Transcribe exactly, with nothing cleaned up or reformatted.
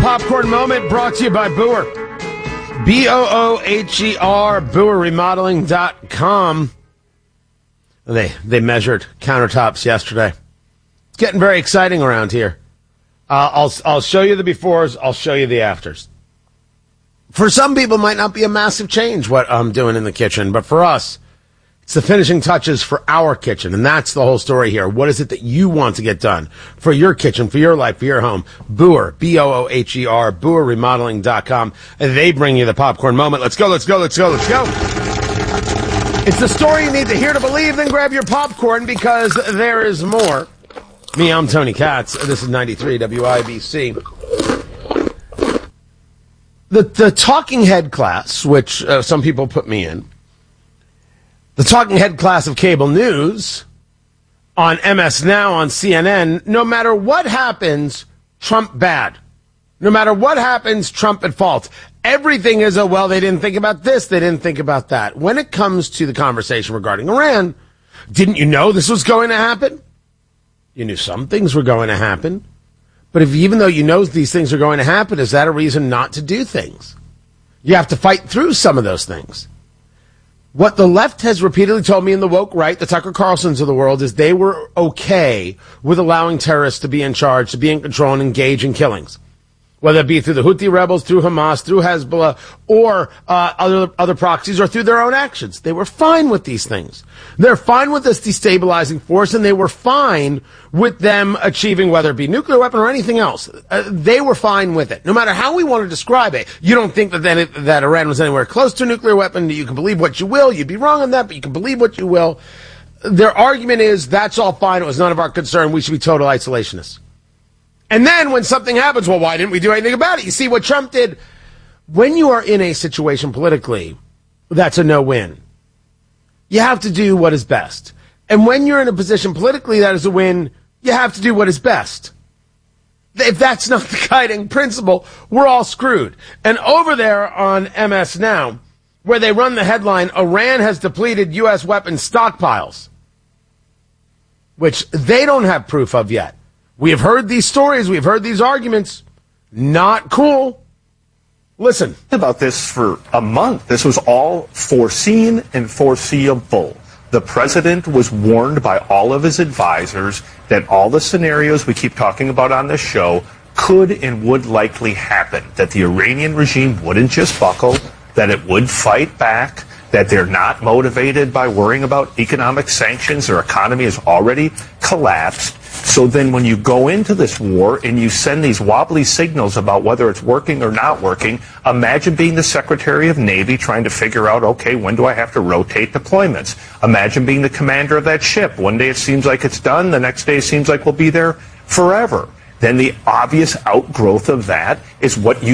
Popcorn Moment brought to you by Boer. B O O H E R, Boer Remodeling dot com. They, they measured countertops yesterday. It's getting very exciting around here. Uh, I'll, I'll show you the befores. I'll show you the afters. For some people, it might not be a massive change what I'm doing in the kitchen, but for us, it's the finishing touches for our kitchen, and that's the whole story here. What is it that you want to get done for your kitchen, for your life, for your home? Boer, B O O H E R, Boer Remodeling dot com. They bring you the popcorn moment. Let's go, let's go, let's go, let's go. It's the story you need to hear to believe, then grab your popcorn because there is more. Me, I'm Tony Katz. This is ninety-three W I B C. The, the talking head class, which uh, some people put me in, the talking head class of cable news on M S Now, on C N N, no matter what happens, Trump bad. No matter what happens, Trump at fault. Everything is, oh, well, they didn't think about this, they didn't think about that. When it comes to the conversation regarding Iran, didn't you know this was going to happen? You knew some things were going to happen. But if even though you know these things are going to happen, is that a reason not to do things? You have to fight through some of those things. What the left has repeatedly told me in the woke right, the Tucker Carlsons of the world, is they were okay with allowing terrorists to be in charge, to be in control, and engage in killings. Whether it be through the Houthi rebels, through Hamas, through Hezbollah, or uh, other other proxies, or through their own actions. They were fine with these things. They're fine with this destabilizing force, and they were fine with them achieving, whether it be nuclear weapon or anything else. Uh, they were fine with it. No matter how we want to describe it, you don't think that then it, that Iran was anywhere close to a nuclear weapon. You can believe what you will. You'd be wrong on that, but you can believe what you will. Their argument is that's all fine. It was none of our concern. We should be total isolationists. And then when something happens, well, why didn't we do anything about it? You see what Trump did. When you are in a situation politically, that's a no-win. You have to do what is best. And when you're in a position politically that is a win, you have to do what is best. If that's not the guiding principle, we're all screwed. And over there on M S Now, where they run the headline, Iran has depleted U S weapons stockpiles, which they don't have proof of yet. We have heard these stories. We've heard these arguments. Not cool. Listen. About this for a month. This was all foreseen and foreseeable. The president was warned by all of his advisors that all the scenarios we keep talking about on this show could and would likely happen. That the Iranian regime wouldn't just buckle, that it would fight back, that they're not motivated by worrying about economic sanctions. Their economy has already collapsed. So then when you go into this war and you send these wobbly signals about whether it's working or not working, imagine being the Secretary of Navy trying to figure out, okay, when do I have to rotate deployments? Imagine being the commander of that ship. One day it seems like it's done. The next day it seems like we'll be there forever. Then the obvious outgrowth of that is what you